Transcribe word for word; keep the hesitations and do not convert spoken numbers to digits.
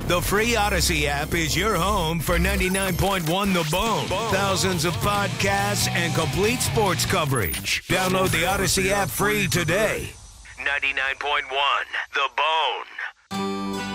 The free Odyssey app is your home for ninety-nine point one The Bone. Thousands of podcasts and complete sports coverage. Download the Odyssey app free today. ninety-nine point one The Bone.